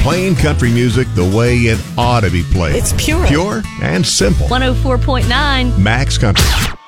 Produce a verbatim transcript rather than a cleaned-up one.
Playing country music the way it ought to be played. It's pure. Pure and simple. one oh four point nine Max Country.